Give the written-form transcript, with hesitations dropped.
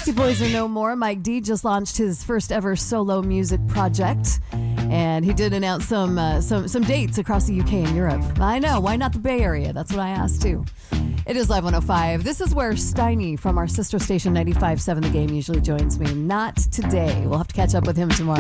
Beastie Boys are no more. Mike D just launched his first ever solo music project, and he did announce some dates across the UK and Europe. I know, why not the Bay Area? That's what I asked too. It is Live 105. This is where Steiny from our sister station 95.7 The Game usually joins me. Not today. We'll have to catch up with him tomorrow.